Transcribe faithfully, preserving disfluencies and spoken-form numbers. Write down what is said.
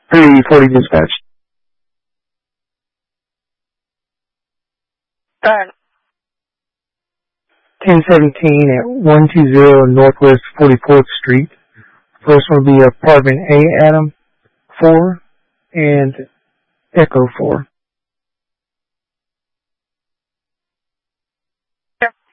three forty dispatch. Turn. ten seventeen at one two zero Northwest forty-fourth Street. First one will be apartment A, Adam, four, and Echo four.